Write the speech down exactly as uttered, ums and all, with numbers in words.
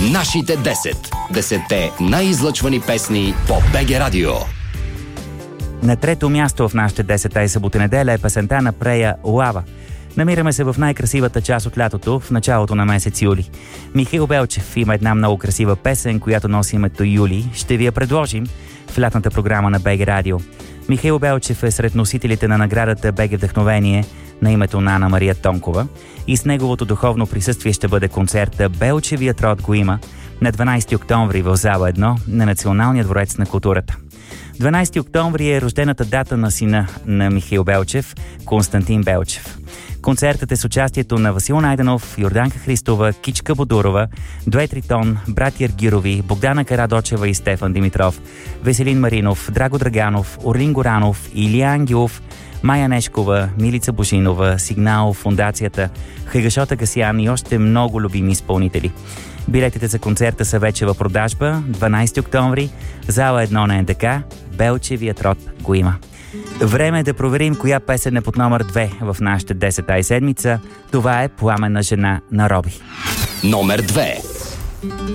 Нашите десет. Десетте най-излъчвани песни по БГ Радио. На трето място в нашите десет и събота неделя е песента на Прея «Лава». Намираме се в най-красивата част от лятото, в началото на месец юли. Михаил Белчев има една много красива песен, която носи името Юли. Ще ви я предложим в лятната програма на БГ Радио. Михаил Белчев е сред носителите на наградата БГ Вдъхновение на името на Ана Мария Тонкова и с неговото духовно присъствие ще бъде концерта «Белчевият род го има» на дванайсети октомври в зала едно на Националния дворец на културата. дванайсети октомври е рождената дата на сина на Михаил Белчев, Константин Белчев. Концертът е с участието на Васил Найденов, Йорданка Христова, Кичка Бодурова, Дует Ритон, братя Аргирови, Богдана Карадочева и Стефан Димитров, Веселин Маринов, Драго Драганов, Орлин Горанов, Илия Ангелов, Майя Нешкова, Милица Божинова, Сигнал, Фондацията, Хайгашота Касиян и още много любими изпълнители. Билетите за концерта са вече в продажба. дванайсети октомври, зала едно на НДК, Белчевият род го има. Време е да проверим коя песен е под номер две в нашите десета и седмица. Това е «Пламенна жена» на Роби. Номер две.